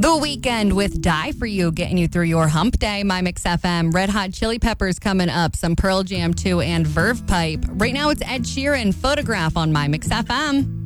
The Weekend with Die For You, getting you through your hump day. My Mix FM. Red Hot Chili Peppers coming up. Some Pearl Jam 2 and Verve Pipe. Right now it's Ed Sheeran, Photograph on My Mix FM.